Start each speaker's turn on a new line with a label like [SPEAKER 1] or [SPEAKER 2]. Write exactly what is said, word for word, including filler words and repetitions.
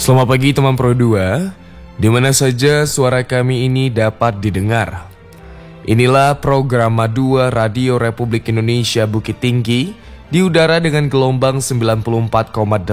[SPEAKER 1] Selamat pagi teman Pro dua, di mana saja suara kami ini dapat didengar. Inilah program Madua Radio Republik Indonesia Bukit Tinggi di udara dengan gelombang sembilan puluh empat koma delapan